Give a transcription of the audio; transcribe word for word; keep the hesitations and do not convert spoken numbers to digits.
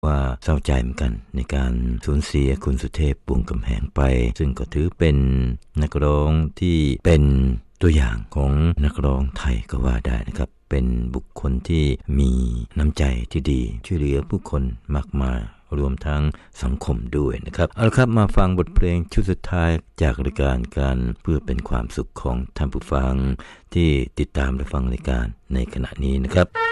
ว่าเศร้าใจเหมือนกันในการสูญเสียคุณสุเทพวงศ์กำแหงไปซึ่งก็ถือเป็นนักร้องที่เป็นตัวอย่างของนักร้องไทยก็ว่าได้นะครับเป็นบุคคลที่มีน้ำใจที่ดีช่วยเหลือผู้คนมากมายรวมทั้งสังคมด้วยนะครับเอาละครับมาฟังบทเพลงชุดสุดท้ายจากรายการการเพื่อเป็นความสุขของท่านผู้ฟังที่ติดตามและฟังรายการในขณะนี้นะครับ